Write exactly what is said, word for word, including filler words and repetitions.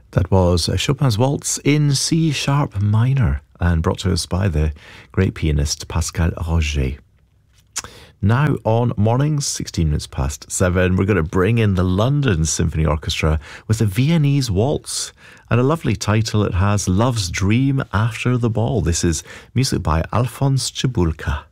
That was Chopin's Waltz in C sharp minor and brought to us by the great pianist Pascal Roger. Now on mornings, sixteen minutes past seven, we're going to bring in the London Symphony Orchestra with a Viennese Waltz. And a lovely title it has, Love's Dream After the Ball. This is music by Alphonse Cebulka.